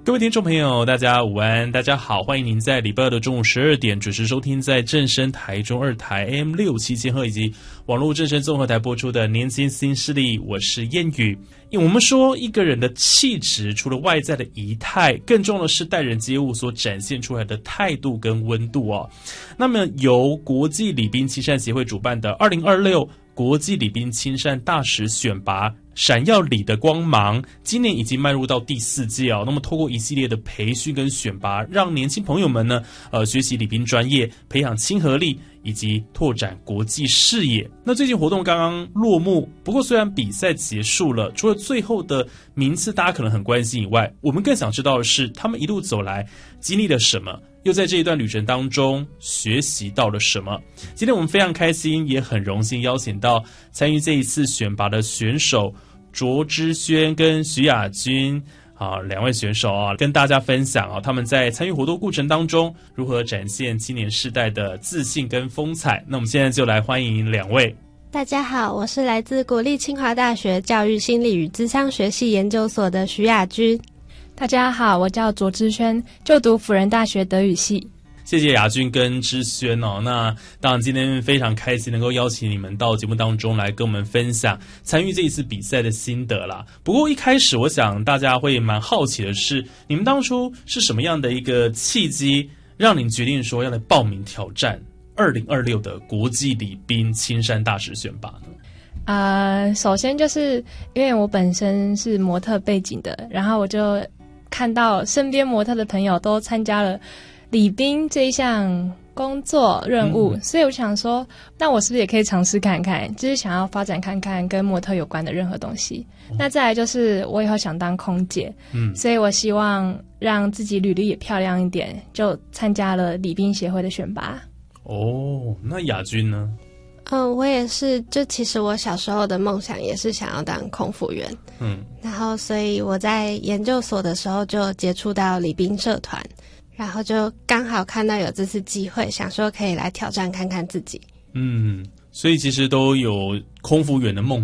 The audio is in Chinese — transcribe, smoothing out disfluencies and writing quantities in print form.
各位听众朋友大家午安，大家好，欢迎您在礼拜二的中午12点准时收听在正声台中2台 AM670千赫以及网络正声综合台播出的年轻新势力，我是燕语。我们说一个人的气质除了外在的仪态，更重要的是待人接物所展现出来的态度跟温度哦。那么由国际礼宾亲善协会主办的2026国际礼宾亲善大使选拔闪耀礼的光芒，今年已经迈入到第4届哦。那么透过一系列的培训跟选拔，让年轻朋友们呢学习礼宾专业，培养亲和力以及拓展国际视野。那最近活动刚刚落幕，不过虽然比赛结束了，除了最后的名次大家可能很关心以外，我们更想知道的是他们一路走来经历了什么，又在这一段旅程当中学习到了什么。今天我们非常开心，也很荣幸邀请到参与这一次选拔的选手卓之轩跟徐雅君两位选手跟大家分享他们在参与活动过程当中如何展现青年世代的自信跟风采。那我们现在就来欢迎两位。 大家好，我是来自国立清华大学教育心理与諮商学系研究所的徐雅君。 大家好，我叫卓之轩，就读辅仁大学德语系。 谢谢雅君跟之轩那当然今天非常开心能够邀请你们到节目当中来跟我们分享参与这一次比赛的心得啦。不过一开始我想大家会蛮好奇的是，你们当初是什么样的一个契机让您决定说要来报名挑战2026的国际礼宾亲善大使选拔呢？ 首先就是因为我本身是模特背景的，然后我就看到身边模特的朋友都参加了礼宾这一项工作任务，所以我想说那我是不是也可以尝试看看，就是想要发展看看跟模特有关的任何东西。那再来就是我以后想当空姐，所以我希望让自己履历也漂亮一点，就参加了礼宾协会的选拔。 那雅君呢？ 我也是，就其实我小时候的梦想也是想要当空服员，然后所以我在研究所的时候就接触到礼宾社团，然后就刚好看到有这次机会，想说可以来挑战看看自己。 所以其实都有空服员的梦